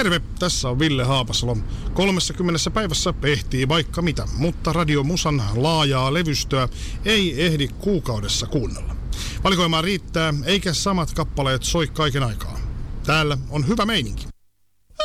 Terve, tässä on Ville Haapasalo. 30 päivässä ehtii vaikka mitä, mutta Radio Musan laajaa levystöä ei ehdi kuukaudessa kuunnella. Valikoimaa riittää, eikä samat kappaleet soi kaiken aikaa. Täällä on hyvä meininki.